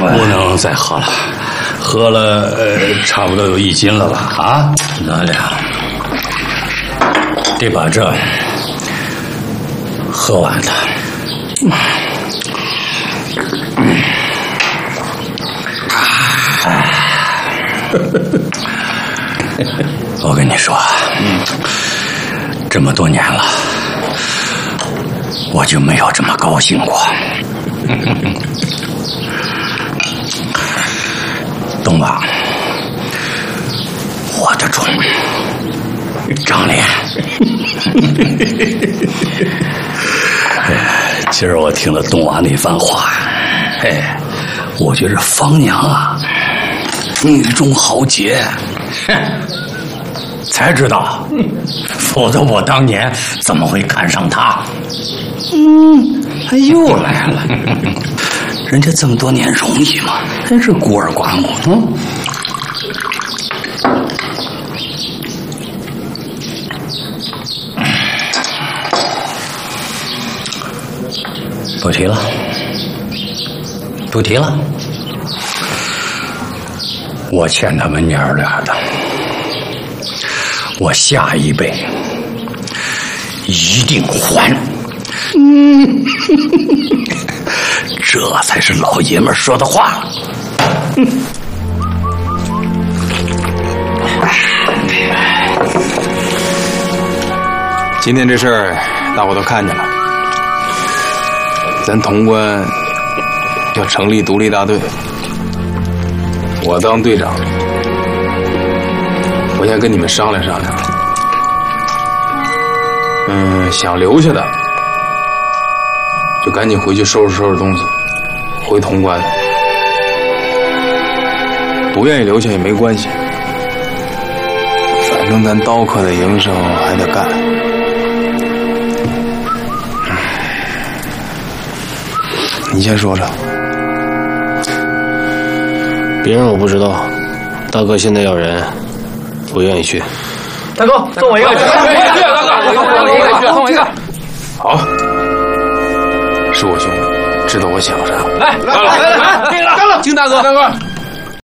不能再喝了，喝了差不多有1斤了吧？啊，那俩得把这喝完了。我跟你说，这么多年了，我就没有这么高兴过。东王，我的宠，张脸。今儿我听了东王那番话，我觉着方娘啊，女中豪杰，才知道，否则我当年怎么会看上她？他又来了。人家这么多年容易吗？真是孤儿寡母。不提了，不提了。我欠他们娘俩的，我下一辈一定还。这才是老爷们说的话。 今天这事儿大伙都看见了，咱潼关要成立独立大队，我当队长。我先跟你们商量商量，想留下的就赶紧回去收拾收拾东西，回潼关。不愿意留下也没关系，反正咱刀客的营生还得干。你先说说。 别人我不知道，大哥现在要人，不愿意去。 大哥，送我一个。大哥，送我一个。 好，是我兄弟，知道我想啥。 来，金大哥，